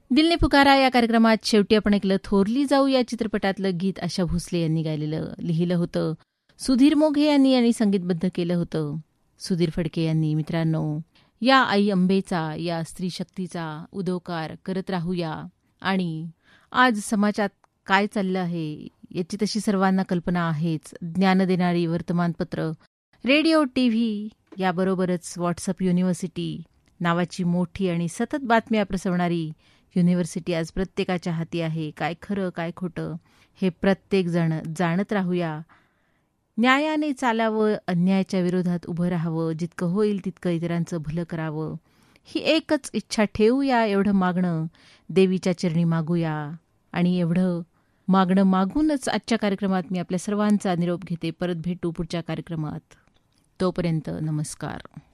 दिल ने पुकारा या कार्यक्रमात शेवटी आपण ऐकलं थोरली जाऊ या चित्रपटातलं गीत आशा भोसले यांनी गायलेलं. लिहिलं होतं सुधीर मोघे यांनी आणि संगीतबद्ध केलं होतं सुधीर फडके यांनी. मित्रांनो, या आई अंबेचा, या स्त्री शक्तीचा उदोकार करत राहूया आणि आज समाजात काय चाललं आहे याची तशी सर्वांना कल्पना आहेच. ज्ञान देणारी वर्तमानपत्र, रेडिओ, टीव्ही याबरोबरच व्हॉट्सअप युनिव्हर्सिटी नावाची मोठी आणि सतत बातम्या प्रसवणारी युनिव्हर्सिटी आज प्रत्येकाच्या हाती आहे. काय खरं काय खोटं हे प्रत्येकजण जाणत राहूया. न्यायाने चालावं, अन्यायाच्या विरोधात उभं राहावं, जितकं होईल तितकं इतरांचं भलं करावं, ही एकच इच्छा ठेवूया. एवढं मागणं देवीच्या चरणी मागूया. आणि एवढं मागणं मागूनच आजच्या कार्यक्रमात मी आपल्या सर्वांचा निरोप घेते. परत भेटू पुढच्या कार्यक्रमात. तोपर्यंत नमस्कार.